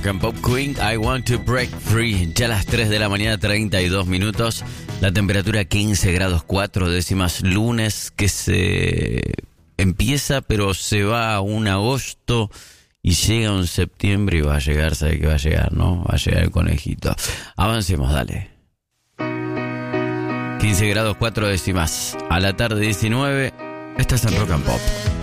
Rock and Pop Queen, I Want to Break Free. Ya a las 3 de la mañana, 32 minutos. La temperatura 15 grados 4 décimas. Lunes que se empieza, pero se va a un agosto y llega un septiembre y va a llegar, ¿sabe qué va a llegar, no? Va a llegar el conejito. Avancemos, dale. 15 grados 4 décimas. A la tarde 19. Estás en Rock and Pop.